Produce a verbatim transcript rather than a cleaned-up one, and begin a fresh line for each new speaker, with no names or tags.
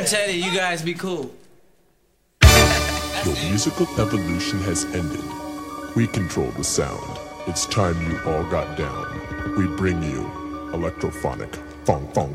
I'm telling you, you guys be cool.
Your musical evolution has ended. We control the sound. It's time you all got down. We bring you electrophonic funk funk.